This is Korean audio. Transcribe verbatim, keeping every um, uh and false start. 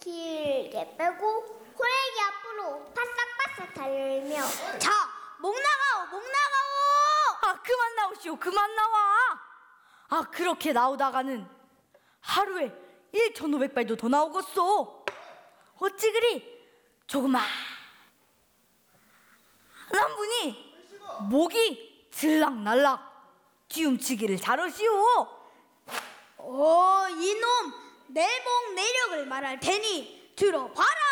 길게 빼고 호랑이 앞으로 바싹바싹 달리며 자, 목 나가오, 목 나가오. 아, 그만 나오시오, 그만 나와. 아, 그렇게 나오다가는 하루에 천오백 발도 더 나오겠소. 어찌 그리 조그만 한 분이 목이 들락날락 뒤움치기를 잘하시오. 어, 이놈, 내 목 내력을 말할 테니 들어봐라.